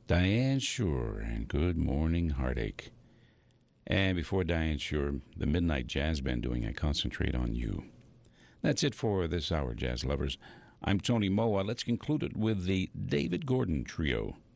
Diane Shure and Good Morning Heartache. And before Diane Shure, the Midnight Jazz Band doing I Concentrate on You. That's it for this hour, jazz lovers. I'm Tony Moa. Let's conclude it with the David Gordon Trio.